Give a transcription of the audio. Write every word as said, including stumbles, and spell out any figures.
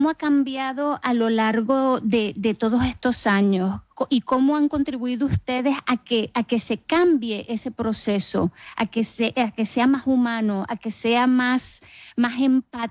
¿Cómo ha cambiado a lo largo de, de todos estos años? Co- ¿Y cómo han contribuido ustedes a que, a que se cambie ese proceso, a que, se, a que sea más humano, a que sea más, más empático?